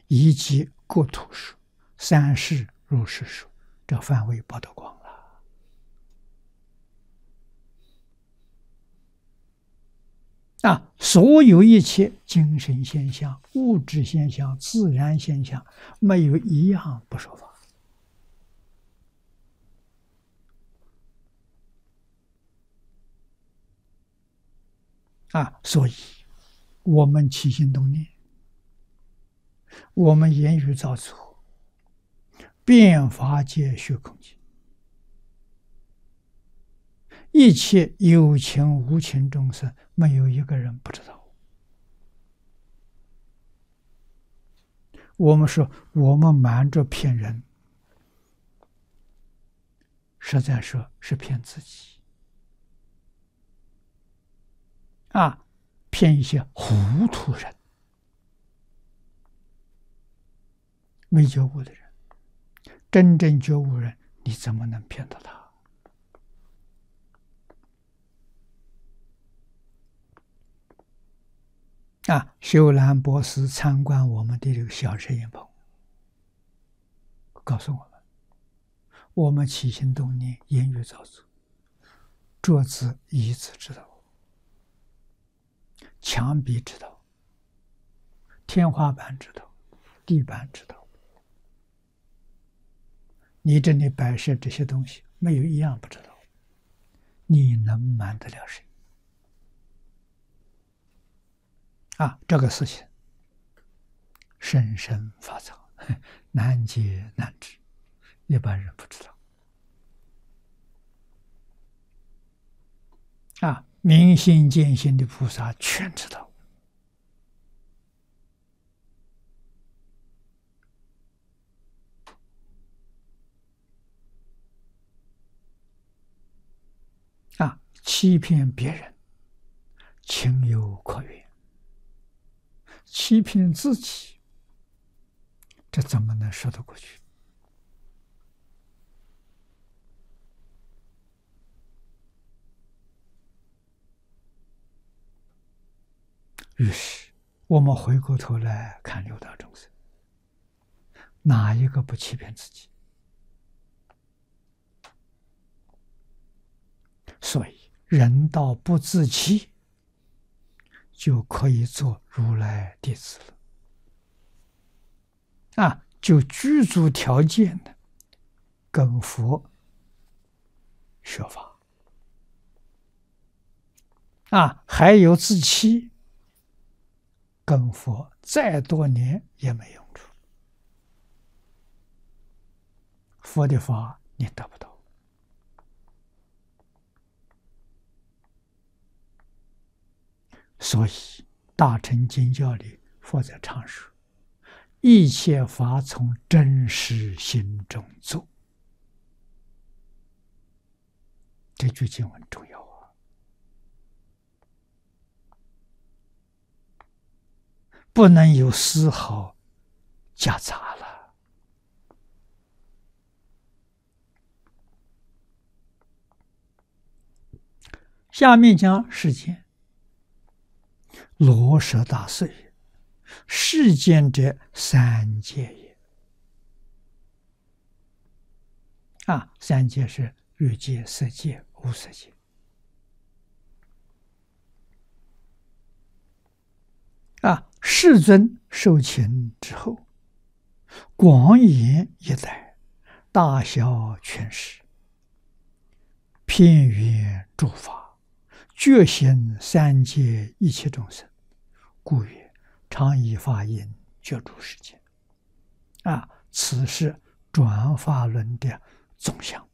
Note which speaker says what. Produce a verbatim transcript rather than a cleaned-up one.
Speaker 1: 以及各土数、三世如是数，这范围包得广了。啊，所有一切精神现象、物质现象、自然现象，没有一样不说法。啊，所以我们起心动念，我们言语造作，遍法界虚空界，一切有情无情众生，没有一个人不知道。我们说我们瞒着骗人，实在说是骗自己。啊，骗一些糊涂人、没觉悟的人。真正觉悟人，你怎么能骗到他？啊，修兰博士参观我们的这个小摄影棚，告诉我们：我们起心动念、言语造作，桌子、椅子知道。墙壁知道，天花板知道，地板知道。你这里摆设这些东西，没有一样不知道。你能瞒得了谁？啊，这个事情深深法藏，难解难知，一般人不知道。啊，明心见性的菩萨全知道。啊，欺骗别人，情有可原；欺骗自己，这怎么能说得过去？于是，我们回过头来看六道众生，哪一个不欺骗自己？所以，人道不自欺，就可以做如来弟子了。啊，就具足条件的跟佛学法。啊，还有自欺，跟佛再多年也没用处。佛的法你得不到。所以大乘经教里佛在常说，一切法从真实心中做。这句经文重要啊！不能有丝毫夹杂了。下面讲世间。罗舍大岁，世间者三界也。啊，三界是欲界、色界、无色界。啊，世尊受请之后，广演一代，大小全释，遍圆诸法，觉醒三界一切众生。故曰：常以法印觉诸世界。啊，此是转法轮的总相。